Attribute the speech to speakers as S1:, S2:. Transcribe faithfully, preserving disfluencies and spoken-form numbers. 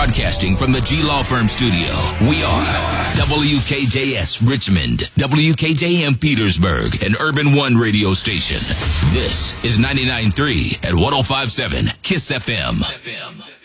S1: Broadcasting from the G Law Firm studio, we are W K J S Richmond, W K J M Petersburg, an Urban One radio station. This is ninety-nine point three at one oh five point seven KISS F M.